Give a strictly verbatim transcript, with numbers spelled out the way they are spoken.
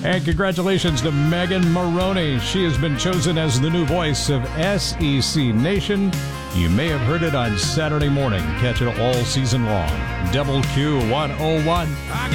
And congratulations to Megan Maroney. She has been chosen as the new voice of S E C Nation. You may have heard it on Saturday morning. Catch it all season long. Double Q one oh one.